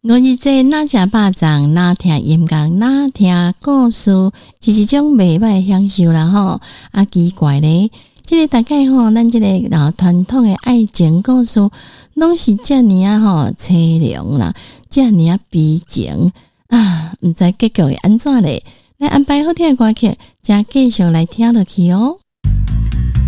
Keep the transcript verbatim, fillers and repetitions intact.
五日节哪食肉粽，哪听音乐，哪听故事，是一种袂歹享受啦吼。啊，奇怪咧，即、这个大概吼，咱即个啊传统的爱情故事，拢是遮尔啊吼凄凉啦，遮尔啊悲情啊，毋知结局会安怎咧？来安排好听的歌曲，才继续来听落去哦。